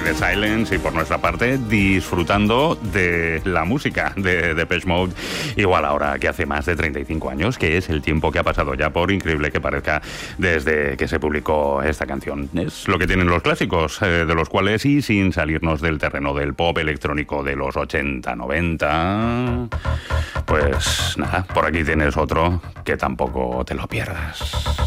The Silence y por nuestra parte disfrutando de la música de Depeche Mode, igual ahora que hace más de 35 años, que es el tiempo que ha pasado ya, por increíble que parezca, desde que se publicó esta canción. Es lo que tienen los clásicos, de los cuales, y sin salirnos del terreno del pop electrónico de los 80-90, pues nada, por aquí tienes otro que tampoco te lo pierdas.